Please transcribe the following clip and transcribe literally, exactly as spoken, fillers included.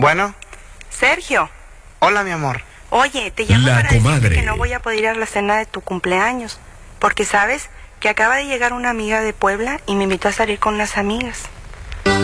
Bueno. Sergio. Hola, mi amor. Oye, te llamo La para comadre. decirte que no voy a poder ir a la cena de tu cumpleaños. Porque sabes que acaba de llegar una amiga de Puebla y me invitó a salir con unas amigas.